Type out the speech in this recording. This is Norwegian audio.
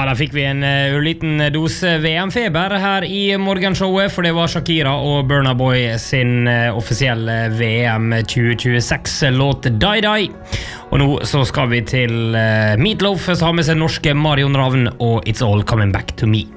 da fikk vi en liten dose VM-feber her i morgenshowet, for det var Shakira og Burna Boy sin offisielle VM 2026-låt Die Die. Og nå så skal vi til Meatloaf, som har med seg norske Marion Ravn og It's All Coming Back to Me.